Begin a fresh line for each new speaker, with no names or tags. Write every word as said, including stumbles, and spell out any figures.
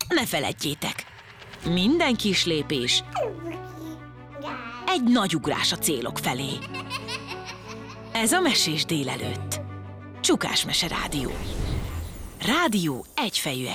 ne feledjétek, minden kis lépés egy nagy ugrás a célok felé. Ez a Mesés délelőtt. Csukás Mese Rádió. Rádió egyfejűek